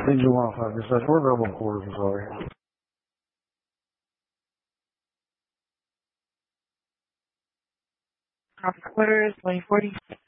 Angel 105, it says we're available quarters, I'm sorry. Quarters, 2040.